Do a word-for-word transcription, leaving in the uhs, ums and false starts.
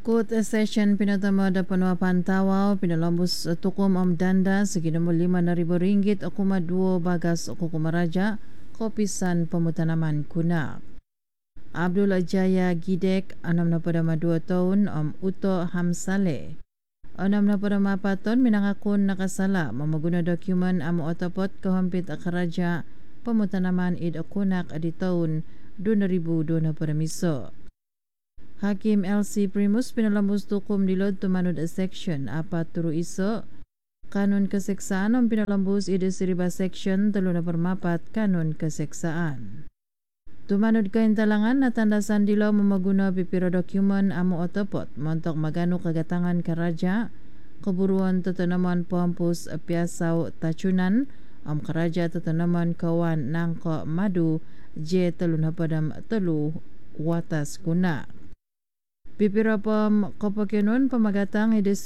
Court session pinatama da panua pantawaw pinalambos uh, tukom am danda seginamo lima na ribu ringgit o kuma duo bagas o kukumaraja kopisan pemutanaman kuna. Abdul Jaya Gidek anam na pada dua tahun am Uto Hamsale. Anam na pada mapaton minangakun nakasala mamaguna dokumen am otopot kahampit akaraja pemutanaman id akunak adi tahun dua ribu dua pada miso. Hakim L C Primus pinalambos tukum dilod tumanud a section apa turu iso kanun keseksaan ang pinalambos ide siriba section telu na permapat kanun keseksaan. Tumanud kaintalangan na tandasan dilo mamaguna pipiro dokumen amo otopot montok magano kagatangan karaja keburuan tetanaman pampus piasaw tacunan am karaja tetanaman kawan nangko madu J telu na padam telu watas kuna. Pipira pam kopakenon pamagatang ide